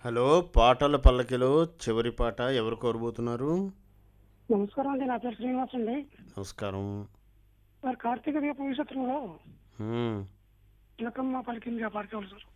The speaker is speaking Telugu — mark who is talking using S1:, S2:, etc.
S1: హలో, పాటల పల్లకిలో చివరి పాట ఎవరు కోరబోతున్నారు?
S2: నమస్కారం అండి. నా పేరు శ్రీనివాస్ అండి.
S1: నమస్కారం.
S2: సార్ కార్తీక దీప నక్షత్రంలో
S1: హ్మ్.
S2: తిలకమ్మ పలికింది ఆ పాట కావాలి సార్.